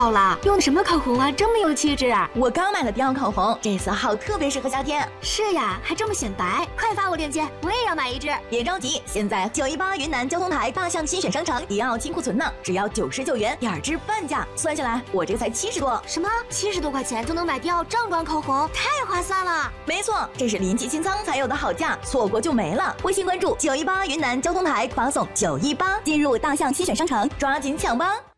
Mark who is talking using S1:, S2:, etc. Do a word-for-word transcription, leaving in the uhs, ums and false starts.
S1: 好了，用的什么口红啊？这么有气质啊！
S2: 我刚买了迪奥口红，这色号特别适合夏天。
S1: 是呀，还这么显白，快发我链接，我也要买一支。
S2: 别着急，现在九一八云南交通台大象新选商城迪奥清库存呢，只要九十九元，点支半价，算下来我这才七十多。
S1: 什么？七十多块钱就能买迪奥正装口红，太划算了！
S2: 没错，这是临期清仓才有的好价，错过就没了。微信关注九一八云南交通台，发送九一八进入大象新选商城，抓紧抢吧！